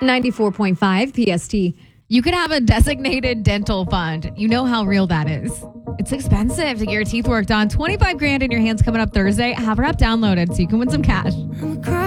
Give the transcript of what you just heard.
94.5 PST. You could have a designated dental fund. You know how real that is. It's expensive to get your teeth worked on. $25,000 in your hands coming up Thursday. Have her app downloaded so you can win some cash.